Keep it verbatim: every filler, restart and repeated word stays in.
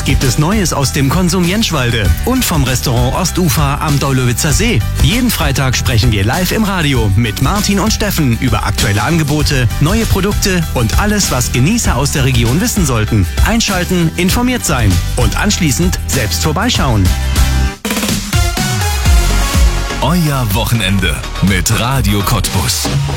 Was gibt es Neues aus dem Konsum Jentschwalde und vom Restaurant Ostufer am Daulowitzer See? Jeden Freitag sprechen wir live im Radio mit Martin und Steffen über aktuelle Angebote, neue Produkte und alles, was Genießer aus der Region wissen sollten. Einschalten, informiert sein und anschließend selbst vorbeischauen. Euer Wochenende mit Radio Cottbus.